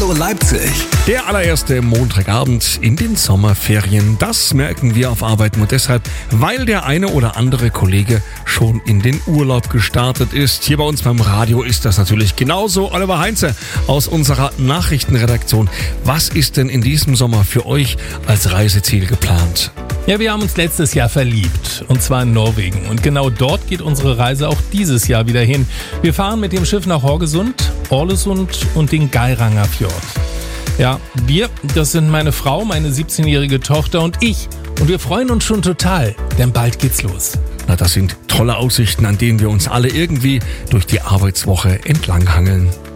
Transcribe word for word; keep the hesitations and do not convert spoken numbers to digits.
Radio Leipzig. Der allererste Montagabend in den Sommerferien, das merken wir auf Arbeit nur deshalb, weil der eine oder andere Kollege schon in den Urlaub gestartet ist. Hier bei uns beim Radio ist das natürlich genauso. Oliver Heinze aus unserer Nachrichtenredaktion. Was ist denn in diesem Sommer für euch als Reiseziel geplant? Ja, wir haben uns letztes Jahr verliebt, und zwar in Norwegen. Und genau dort geht unsere Reise auch dieses Jahr wieder hin. Wir fahren mit dem Schiff nach Horgesund, Ålesund und den Geiranger Fjord. Ja, wir, das sind meine Frau, meine siebzehnjährige Tochter und ich. Und wir freuen uns schon total, denn bald geht's los. Na, das sind tolle Aussichten, an denen wir uns alle irgendwie durch die Arbeitswoche entlanghangeln.